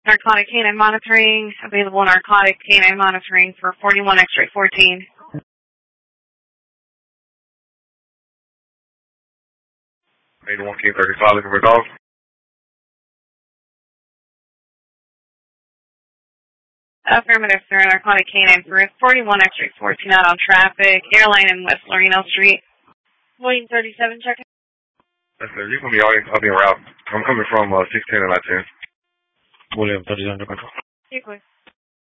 Narcotic canine monitoring, available narcotic canine monitoring for 41 X-ray 14. 81 King 35, looking for a dog. Affirmative, sir. Narcotic canine for 41 X-ray 14 out on traffic. Airline in West Loreno Street. William 37, check in. Yes, sir. You can be all in route. I'm coming from 16 and 19. William 37, control. You,